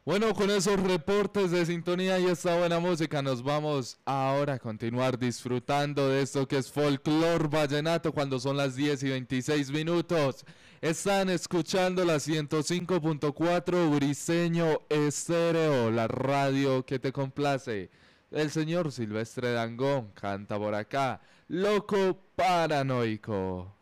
Bueno, con esos reportes de sintonía y esta buena música nos vamos ahora a continuar disfrutando de esto que es folclor vallenato cuando son las 10:26. Están escuchando la 105.4 Briseño Estéreo, la radio que te complace. El señor Silvestre Dangond canta por acá, Loco Paranoico.